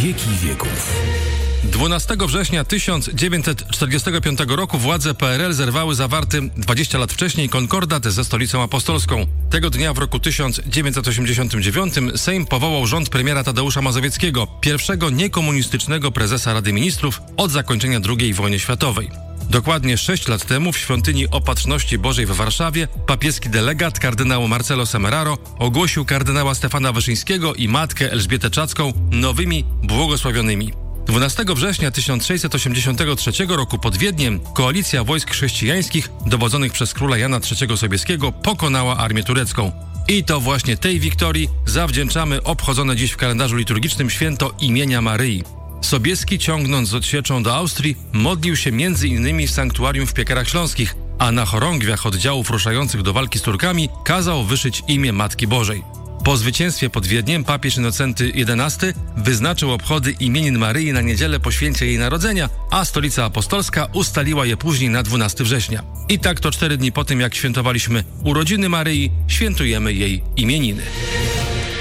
wieki wieków. 12 września 1945 roku władze PRL zerwały zawarty 20 lat wcześniej konkordat ze Stolicą Apostolską. Tego dnia w roku 1989 Sejm powołał rząd premiera Tadeusza Mazowieckiego, pierwszego niekomunistycznego prezesa Rady Ministrów od zakończenia II wojny światowej. Dokładnie 6 lat temu w Świątyni Opatrzności Bożej w Warszawie papieski delegat kardynał Marcelo Semeraro ogłosił kardynała Stefana Wyszyńskiego i matkę Elżbietę Czacką nowymi błogosławionymi. 12 września 1683 roku pod Wiedniem koalicja wojsk chrześcijańskich dowodzonych przez króla Jana III Sobieskiego pokonała armię turecką. I to właśnie tej wiktorii zawdzięczamy obchodzone dziś w kalendarzu liturgicznym święto imienia Maryi. Sobieski, ciągnąc z odsieczą do Austrii, modlił się m.in. w sanktuarium w Piekarach Śląskich, a na chorągwiach oddziałów ruszających do walki z Turkami kazał wyszyć imię Matki Bożej. Po zwycięstwie pod Wiedniem papież Innocenty XI wyznaczył obchody imienin Maryi na niedzielę po święcie jej narodzenia, a Stolica Apostolska ustaliła je później na 12 września. I tak to 4 dni po tym, jak świętowaliśmy urodziny Maryi, świętujemy jej imieniny.